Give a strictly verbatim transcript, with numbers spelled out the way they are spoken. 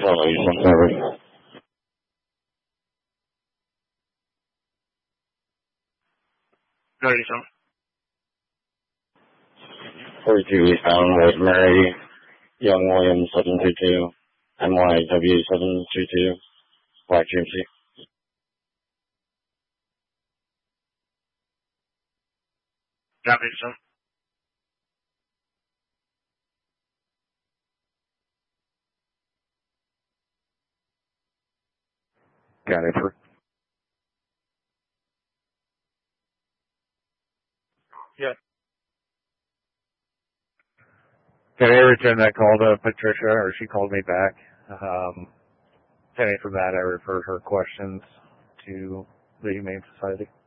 Hello, Eastern Service. Go ahead, Eastern. forty-two eastbound, Rosemary, Young Williams seven two two, N Y W seven two two, Black G M C. Copy, Eastern. Got it for. Yeah. Can I return that call to Patricia, or she called me back? Um, Penny from that, I referred her questions to the Humane Society.